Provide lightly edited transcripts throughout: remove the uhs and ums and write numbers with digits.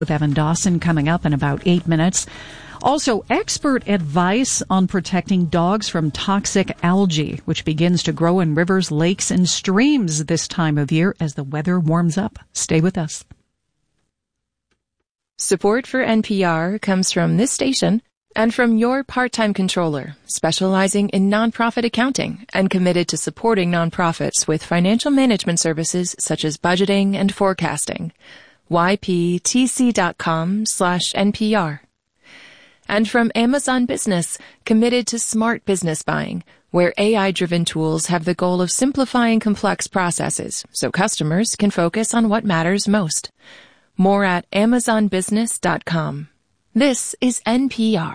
With Evan Dawson coming up in about 8 minutes. Also, expert advice on protecting dogs from toxic algae, which begins to grow in rivers, lakes, and streams this time of year as the weather warms up. Stay with us. Support for NPR comes from this station and from your part-time controller, specializing in nonprofit accounting and committed to supporting nonprofits with financial management services such as budgeting and forecasting. yptc.com/NPR. And from Amazon Business, committed to smart business buying, where AI-driven tools have the goal of simplifying complex processes so customers can focus on what matters most. More at amazonbusiness.com. This is NPR.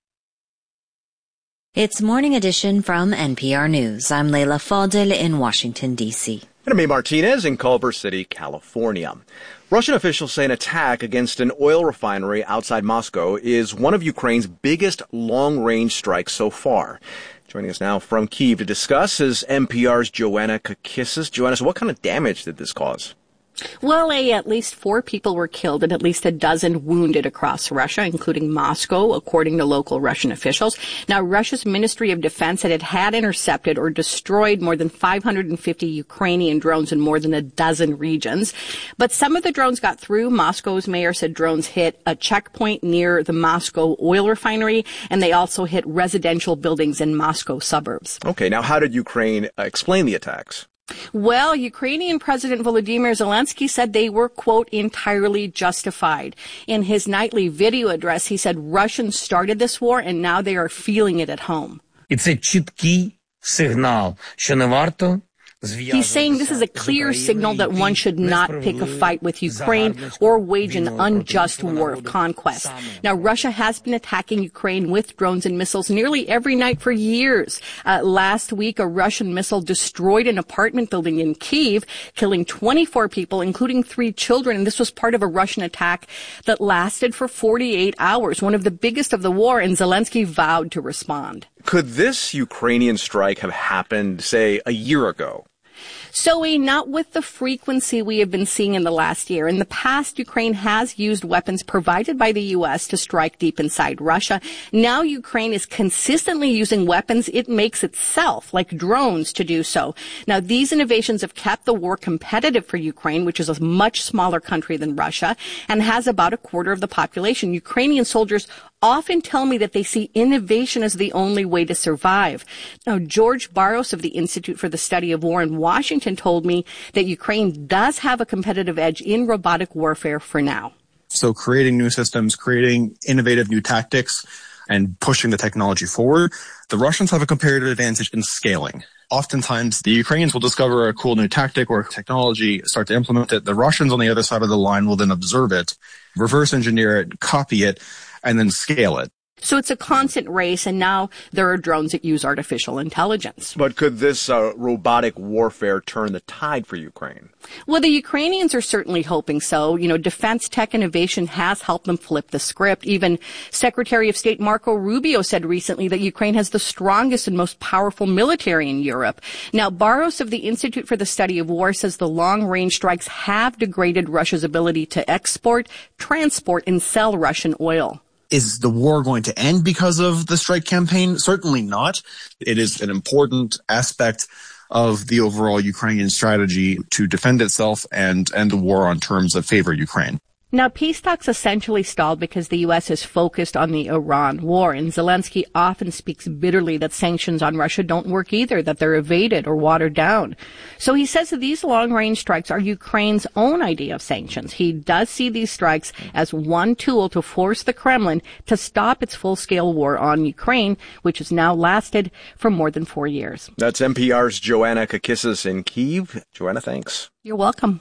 It's Morning Edition from NPR News. I'm Leila Fadel in Washington, D.C. And I'm Amy Martinez in Culver City, California. Russian officials say an attack against an oil refinery outside Moscow is one of Ukraine's biggest long-range strikes so far. Joining us now from Kyiv to discuss is NPR's Joanna Kakissis. Joanna, so what kind of damage did this cause? Well, at least 4 people were killed and at least a dozen wounded across Russia, including Moscow, according to local Russian officials. Now, Russia's Ministry of Defense said it had intercepted or destroyed more than 550 Ukrainian drones in more than a dozen regions. But some of the drones got through. Moscow's mayor said drones hit a checkpoint near the Moscow oil refinery, and they also hit residential buildings in Moscow suburbs. Okay, now how did Ukraine explain the attacks? Well, Ukrainian President Volodymyr Zelensky said they were, quote, entirely justified. In his nightly video address, he said Russians started this war and now they are feeling it at home. It's a чіткий сигнал, що не варто. He's saying this is a clear signal that one should not pick a fight with Ukraine or wage an unjust war of conquest. Now, Russia has been attacking Ukraine with drones and missiles nearly every night for years. Last week, a Russian missile destroyed an apartment building in Kyiv, killing 24 people, including 3 children. And this was part of a Russian attack that lasted for 48 hours, one of the biggest of the war, and Zelensky vowed to respond. Could this Ukrainian strike have happened, say, a year ago? So, not with the frequency we have been seeing in the last year. In the past, Ukraine has used weapons provided by the U.S. to strike deep inside Russia. Now Ukraine is consistently using weapons it makes itself, like drones, to do so. Now, these innovations have kept the war competitive for Ukraine, which is a much smaller country than Russia and has about a quarter of the population. Ukrainian soldiers often tell me that they see innovation as the only way to survive. Now, George Barros of the Institute for the Study of War in Washington told me that Ukraine does have a competitive edge in robotic warfare for now. So creating new systems, creating innovative new tactics, and pushing the technology forward, the Russians have a comparative advantage in scaling. Oftentimes, the Ukrainians will discover a cool new tactic or technology, start to implement it. The Russians on the other side of the line will then observe it, reverse engineer it, copy it, and then scale it. So it's a constant race, and now there are drones that use artificial intelligence. But could this robotic warfare turn the tide for Ukraine? Well, the Ukrainians are certainly hoping so. You know, defense tech innovation has helped them flip the script. Even Secretary of State Marco Rubio said recently that Ukraine has the strongest and most powerful military in Europe. Now, Barros of the Institute for the Study of War says the long-range strikes have degraded Russia's ability to export, transport, and sell Russian oil. Is the war going to end because of the strike campaign? Certainly not. It is an important aspect of the overall Ukrainian strategy to defend itself and end the war on terms that favor Ukraine. Now, peace talks essentially stalled because the U.S. is focused on the Iran war, and Zelensky often speaks bitterly that sanctions on Russia don't work either, that they're evaded or watered down. So he says that these long-range strikes are Ukraine's own idea of sanctions. He does see these strikes as one tool to force the Kremlin to stop its full-scale war on Ukraine, which has now lasted for more than 4 years. That's NPR's Joanna Kakissis in Kyiv. Joanna, thanks. You're welcome.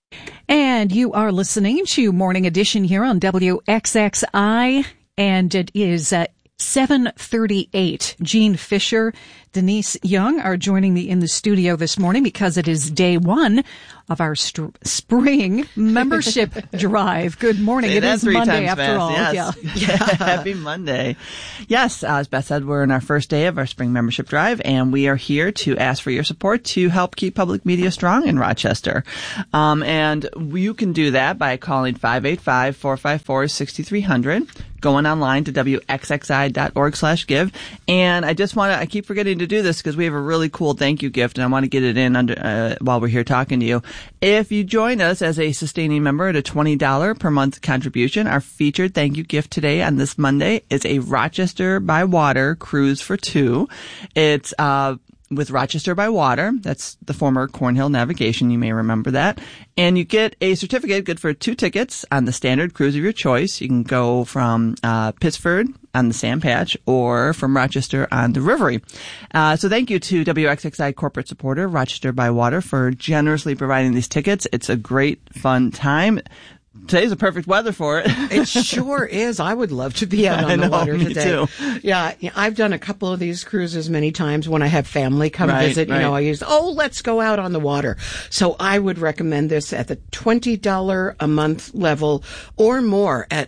And you are listening to Morning Edition here on WXXI, and it is 7:38. Jean Fisher, Denise Young are joining me in the studio this morning because it is day one of our spring membership drive. Good morning. Say it is Monday after fast. all. Yes. Yeah. Happy Monday. Yes, as Beth said, we're in our first day of our spring membership drive, and we are here to ask for your support to help keep public media strong in Rochester. And you can do that by calling 585-454-6300. Going online to wxxi.org/give. And I keep forgetting to do this because we have a really cool thank you gift, and I want to get it in while we're here talking to you. If you join us as a sustaining member at a $20 per month contribution, our featured thank you gift today on this Monday is a Rochester by Water cruise for two. It's, with Rochester by Water. That's the former Cornhill Navigation. You may remember that. And you get a certificate good for 2 tickets on the standard cruise of your choice. You can go from Pittsford on the Sand Patch or from Rochester on the Rivery. So thank you to WXXI corporate supporter Rochester by Water for generously providing these tickets. It's a great, fun time. Today's the perfect weather for it. It sure is. I would love to be out on the water today. Too. Yeah, I've done a couple of these cruises many times when I have family come visit. Right. I use, let's go out on the water. So I would recommend this at the $20 a month level or more at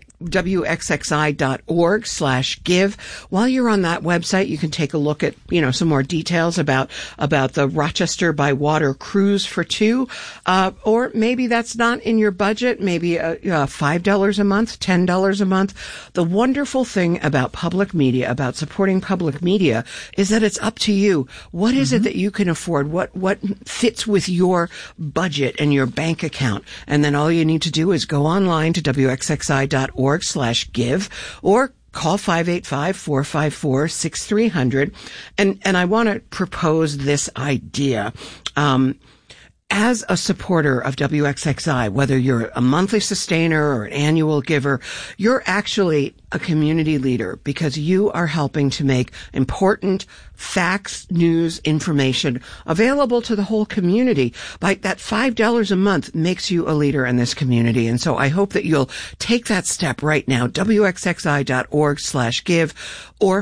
wxxi.org/give. While you're on that website, you can take a look at, some more details about the Rochester by Water cruise for two. Or maybe that's not in your budget. Maybe $5 a month, $10 a month. The wonderful thing about public media, about supporting public media, is that it's up to you. What is it that you can afford? What fits with your budget and your bank account? And then all you need to do is go online to wxxi.org/give or call 585-454-6300. And I want to propose this idea. As a supporter of WXXI, whether you're a monthly sustainer or an annual giver, you're actually a community leader because you are helping to make important facts, news, information available to the whole community. Like that $5 a month makes you a leader in this community. And so I hope that you'll take that step right now. wxxi.org/give or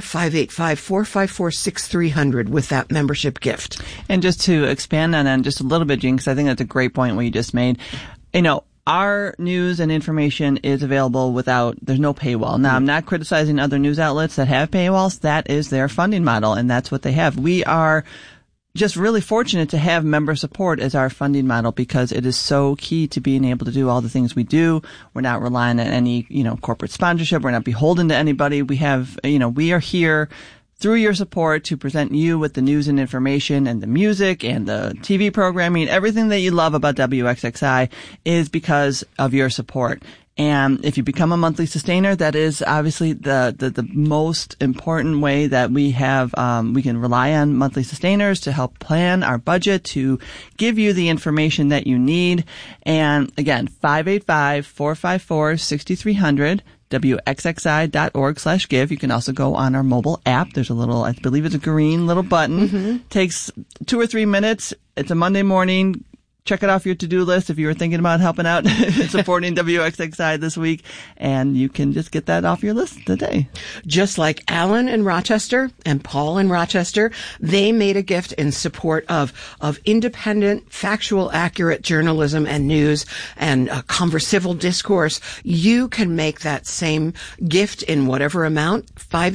585-454-6300 with that membership gift. And just to expand on that just a little bit, Jean, because I think that's a great point what you just made. Our news and information is available there's no paywall. Now, I'm not criticizing other news outlets that have paywalls. That is their funding model, and that's what they have. We are just really fortunate to have member support as our funding model because it is so key to being able to do all the things we do. We're not relying on any, corporate sponsorship. We're not beholden to anybody. We have, we are here through your support to present you with the news and information and the music and the TV programming. Everything that you love about WXXI is because of your support. And if you become a monthly sustainer, that is obviously the most important way that we have, we can rely on monthly sustainers to help plan our budget, to give you the information that you need. And again, 585-454-6300. wxxi.org/give. You can also go on our mobile app. There's I believe it's a green little button. Takes 2 or 3 minutes. It's a Monday morning. Check it off your to-do list if you were thinking about helping out supporting WXXI this week, and you can just get that off your list today. Just like Alan in Rochester and Paul in Rochester, they made a gift in support of independent, factual, accurate journalism and news and civil discourse. You can make that same gift in whatever amount.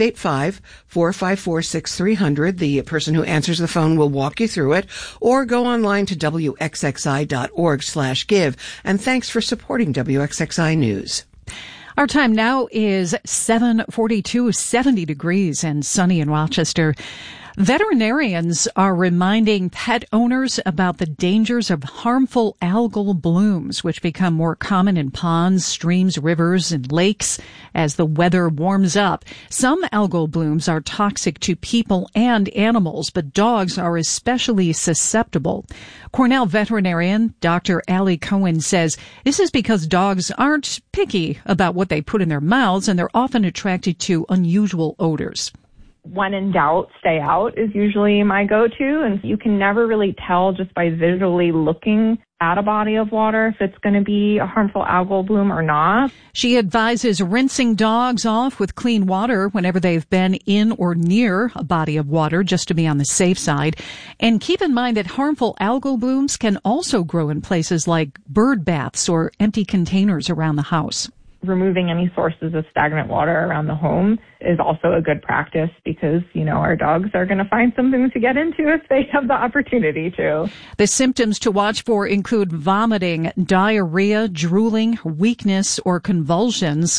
585-454-6300. The person who answers the phone will walk you through it, or go online to wxxi.org/give. And thanks for supporting WXXI News. Our time now is 7:42, 70 degrees and sunny in Rochester. Veterinarians are reminding pet owners about the dangers of harmful algal blooms, which become more common in ponds, streams, rivers, and lakes as the weather warms up. Some algal blooms are toxic to people and animals, but dogs are especially susceptible. Cornell veterinarian Dr. Allie Cohen says this is because dogs aren't picky about what they put in their mouths, and they're often attracted to unusual odors. when in doubt, stay out is usually my go-to. And you can never really tell just by visually looking at a body of water if it's going to be a harmful algal bloom or not. She advises rinsing dogs off with clean water whenever they've been in or near a body of water, just to be on the safe side. And keep in mind that harmful algal blooms can also grow in places like bird baths or empty containers around the house. Removing any sources of stagnant water around the home is also a good practice because, our dogs are going to find something to get into if they have the opportunity to. The symptoms to watch for include vomiting, diarrhea, drooling, weakness, or convulsions.